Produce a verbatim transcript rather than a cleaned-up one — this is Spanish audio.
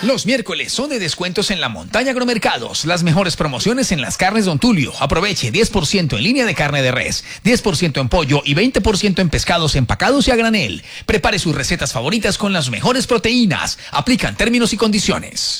Los miércoles son de descuentos en la Montaña Agromercados. Las mejores promociones en las carnes Don Tulio. Aproveche diez por ciento en línea de carne de res, diez por ciento en pollo y veinte por ciento en pescados empacados y a granel. Prepare sus recetas favoritas con las mejores proteínas. Aplican términos y condiciones.